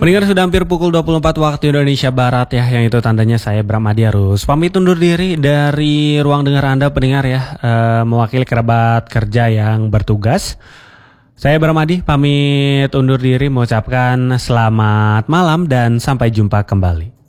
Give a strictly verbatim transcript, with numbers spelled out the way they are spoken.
Pendengar sudah hampir pukul dua puluh empat waktu Indonesia Barat ya, yang itu tandanya saya Bram Adi harus pamit undur diri dari ruang dengar Anda pendengar ya, eh, mewakili kerabat kerja yang bertugas. Saya Bram Adi pamit undur diri mengucapkan selamat malam dan sampai jumpa kembali.